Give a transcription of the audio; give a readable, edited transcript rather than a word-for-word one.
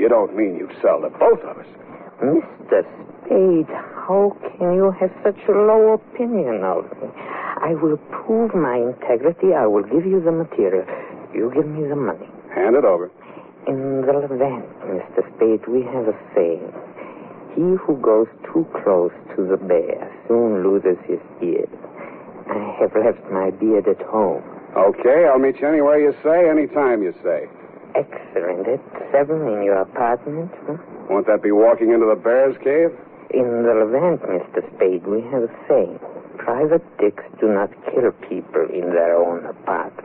you don't mean you'd sell to both of us? Mr. Spade, how can you have such a low opinion of me? I will prove my integrity. I will give you the material. You give me the money. Hand it over. In the Levant, Mr. Spade, we have a saying. He who goes too close to the bear soon loses his beard. I have left my beard at home. Okay, I'll meet you anywhere you say, anytime you say. Excellent. At 7 in your apartment? Won't that be walking into the bear's cave? In the Levant, Mr. Spade, we have a saying. Private dicks do not kill people in their own apartment.